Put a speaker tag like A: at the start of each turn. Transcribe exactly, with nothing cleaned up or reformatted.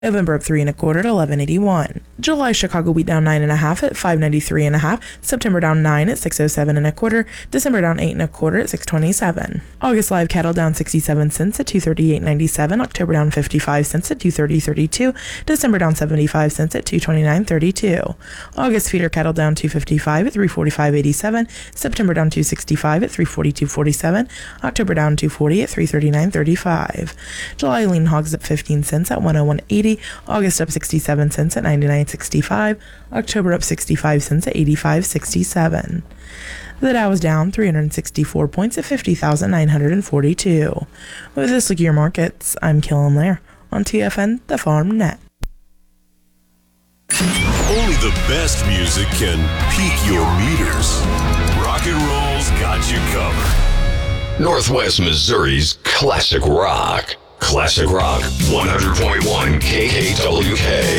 A: November up three and a quarter at eleven eighty-one. July Chicago wheat down nine and a half at five ninety-three and a half. September down nine at six oh seven and a quarter. December down eight and a quarter at six twenty-seven. August live cattle down sixty-seven cents at two thirty-eight ninety-seven. October down fifty-five cents at two thirty thirty-two. December down seventy-five cents at two twenty-nine thirty-two. August feeder cattle down two fifty-five at three forty-five eighty-seven. September down two sixty-five at three forty-two forty-seven. October down two forty at three thirty-nine thirty-five. July lean hogs up fifteen cents at one oh one eighty. August up sixty-seven cents at ninety-nine sixty-five. October up sixty-five cents at eighty-five sixty-seven. The Dow was down three hundred sixty-four points at fifty thousand nine hundred forty-two. With this look at your markets, I'm Killen Lair on T F N, the Farm Net.
B: Only the best music can peak your meters. Rock and roll's got you covered.
C: Northwest Missouri's classic rock. Classic Rock, one hundred point one K K W K.